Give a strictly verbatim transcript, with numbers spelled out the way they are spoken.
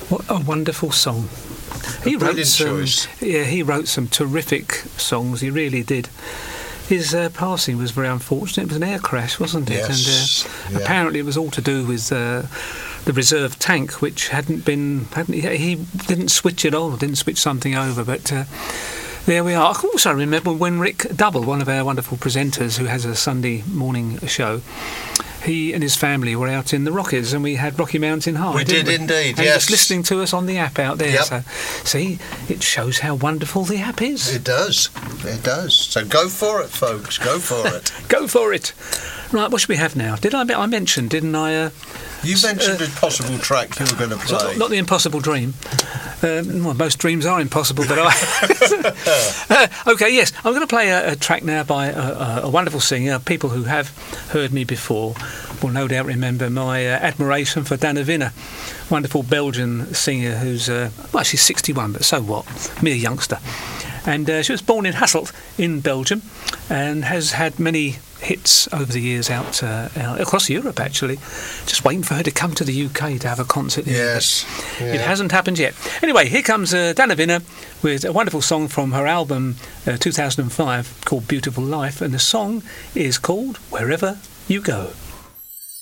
What a wonderful song. He A wrote some, choice. yeah, he wrote some terrific songs. He really did. His uh, passing was very unfortunate. It was an air crash, wasn't it? Yes. And uh, yeah. apparently it was all to do with uh, the reserve tank, which hadn't been. Hadn't, he didn't switch it on, or didn't switch something over. But uh, there we are. I also remember when Rick Double, one of our wonderful presenters who has a Sunday morning show, he and his family were out in the Rockies, and we had Rocky Mountain High. We didn't did we? indeed, and yes. just listening to us on the app out there. Yep. So, see, it shows how wonderful the app is. It does. It does. So go for it, folks. Go for it. Go for it. Right, what should we have now? Did I? I mentioned, didn't I? Uh, You mentioned uh, a possible track you were going to play. not, not the Impossible Dream. Um, well, most dreams are impossible, but I. uh, okay, yes, I'm going to play a, a track now by a, a, a wonderful singer. People who have heard me before will no doubt remember my uh, admiration for Dana Vinner, wonderful Belgian singer who's uh, well, she's sixty-one, but so what? Mere youngster. And uh, she was born in Hasselt in Belgium and has had many hits over the years out, uh, out across Europe, actually. Just waiting for her to come to the U K to have a concert here. Yes. It Yeah. hasn't happened yet. Anyway, here comes uh, Dana Vinner with a wonderful song from her album uh, two thousand five called Beautiful Life, and the song is called Wherever You Go.